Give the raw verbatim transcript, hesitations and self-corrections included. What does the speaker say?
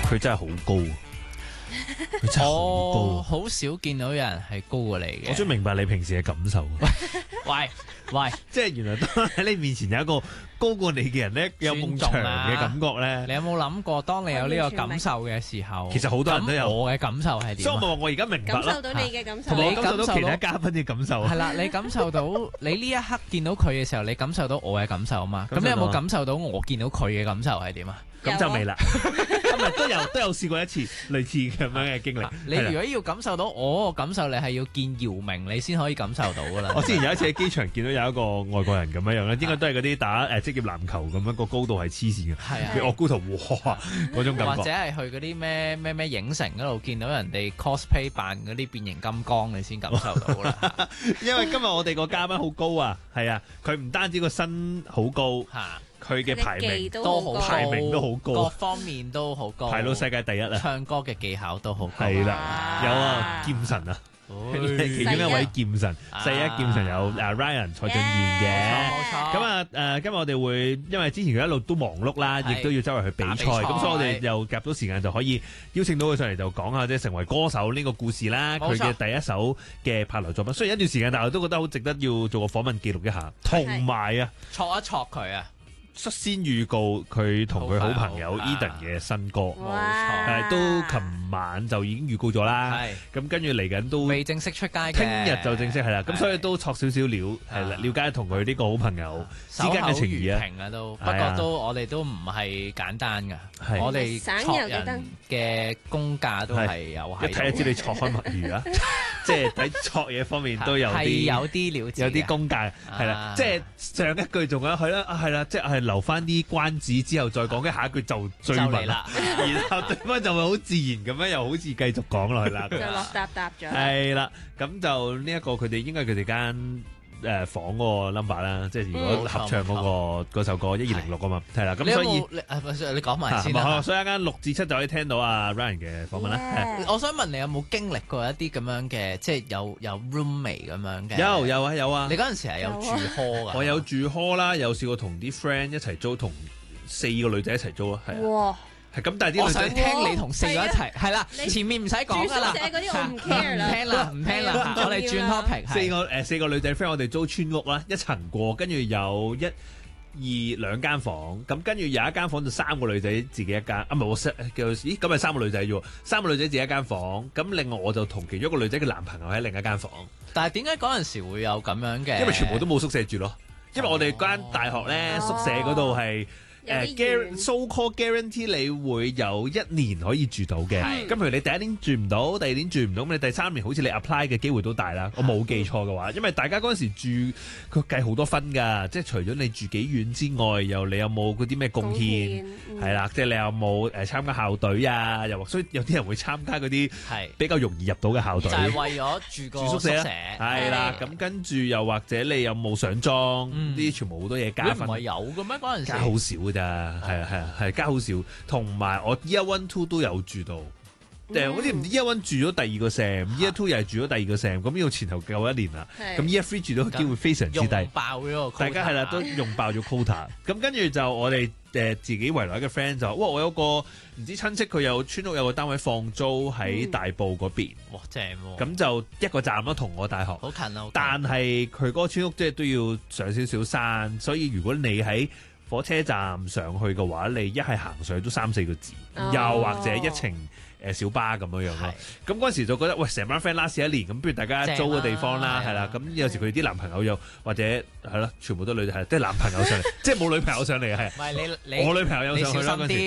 佢真係好高，佢真係好我高。 好少見到有人係高過你嘅。 我想明白你平時嘅感受， 喂喂， 即係原來當喺你面前有一個高過你嘅人咧，有夢長嘅感覺咧。 你有冇諗過，當你有呢個感受嘅時候， 其實好多人都有。 咁我嘅感受係點啊？ 所以我咪話我而家明白啦， 感受到你嘅感受， 同埋我感受到你感受到其他嘉賓嘅感受。 係啦，你感受到你呢一刻見到佢嘅時候，你感受到我嘅感受啊嘛。咁感受到你有冇感受到我見到佢嘅感受係點啊？ 咁就未啦，今日都有都有試過一次類似咁樣嘅經歷。 你如果要感受到我嘅感受，你係要見姚明，你先可以感受到噶啦。 我之前有一次喺機場見到有一個外國人咁樣樣咧，應該都係嗰啲打誒職業籃球咁樣，個高度係黐線嘅， 係啊佢我高頭哇嗰種感或者覺。 係去嗰啲咩咩咩影城嗰度見到人哋 cosplay 扮嗰啲變形金剛，你先感受到啦。 因為今日我哋個嘉賓好高啊，係啊，佢唔單止個身好高， 嚇， 佢嘅排名都都好高， 排名都好高各方面都好高， 排到世界第一啊！ 唱歌嘅技巧都好高。 係啦， 哇有啊劍神啊，其中一位劍神，世一劍神有啊 Ryan 蔡俊彥嘅。 冇錯。 咁啊誒，今日我哋會因為之前佢一路都忙碌啦， 係亦都要周圍去比賽， 打比賽咁所以我哋又夾到時間就可以邀請到佢上嚟就講下即係成為歌手呢個故事啦，佢冇錯嘅第一首嘅拍流作品。雖然一段時間，但係我都覺得好值得要做個訪問記錄一下，同埋啊。 戳一戳佢啊！ 率先預告佢同佢好朋友好快 Eden 嘅新歌， 哇誒都琴晚就已經預告咗啦。 係咁跟住嚟緊都未正式出街嘅， 聽日就正式係啦。咁係所以都錯少少料係啦， 啊了解同佢呢個好朋友之守口間嘅情誼啊。 如瓶啊都，不係啊過都我哋都唔係簡單噶， 係我哋省戳油嘅燈人嘅功價都係有一睇就知你錯開墨魚啊！即係喺錯嘢方面都有係啲有啲料子嘅， 有啲功架係啦啊。 即係上一句仲有係啦，啊係啦，即係留翻啲關子之後再講，跟下一句就追問啦。 就嚟啦。 然後對方就會好自然咁樣，又好似繼續講落去啦。 就落搭搭咗。 係啦，咁就呢一個佢哋應該係佢哋間誒房嗰個 number 啦，即係如果合唱嗰個嗰首歌一二零六啊嘛，係啦， 你有咁所以冇你啊唔係你講埋先啊啦。 所以一間六至七就可以聽到阿 Ryan 嘅訪問啦。係我想問你有冇經歷過一啲咁樣嘅，即係有有 roommate 咁樣嘅？ 有有啊有啊你，嗰陣時係有住 hall 噶？ 我有住 hall 啦，有試過同啲 friend 一齊租，同四個女仔一齊租啊，係啊， 哇！ 係咁，但係啲我想女仔聽你同四個一齊，係啦， 你前面唔使住宿講噶啦。 舍嗰啲我唔 care 啦， 唔聽啦，唔聽啦， 係啊我哋轉 topic 係。 四個誒四個女仔 friend，我哋租村屋啦，一層過，跟住有一二兩間房，咁跟住有一間房就三個女仔自己一間，啊唔係我叫咦咁係三個女仔啫喎，三個女仔自己一間房，咁另外我就同其中一個女仔嘅男朋友喺另一間房， 但係點解嗰陣時會有咁樣嘅？ 因為全部都冇宿舍住咯，因為我哋間大學咧宿舍嗰度係。誒 guar so called guarantee 你會有一年可以住到嘅，咁譬如你第一年住唔到，第二年住唔到，咁你第三年好似你 apply 嘅機會都大啦。我冇記錯嘅話，因為大家嗰陣時住佢計好多分㗎，即係除咗你住幾遠之外，又你有冇嗰啲咩貢獻，係啦，即係你有冇誒參加校隊啊？又或所以有啲人會參加嗰啲係比較容易入到嘅校隊， 就係為咗住個住宿舍啦， 係係啦。咁跟住又或者你有冇上莊，呢嗯啲全部好多嘢加分你唔係。有嘅咩？嗰陣時加好少㗎咋，係啊係啊係加好少，同埋我 year one two 都有住到，誒好似唔知 year one 住咗第二個 sem，year two 又係住咗第二個 sem，咁呢個前後夠一年啦，咁 year three 住到嘅機會非常之用低， 爆咗個 quota， 大家係啦都用爆咗 quota，咁跟住就我哋誒自己圍內嘅 friend 就話哇我有個唔知親戚佢有村屋有個單位放租喺大埔嗰邊， 哇正喎， 咁就一個站咯同我大學。 好近啊！好近但係佢嗰個村屋即係都要上少少山，所以如果你喺火車站上去嘅話，你一係行上去都三四個字， 哦又或者一程誒小巴咁樣樣咯。咁嗰陣時就覺得喂，成班 friend last 一年，咁不如大家租個地方啦，係啦。咁有時佢啲男朋友又或者係咯，全部都女仔係，即係男朋友上嚟，即係冇女朋友上嚟係。 唔係你你我女朋友有上去啦嗰陣時。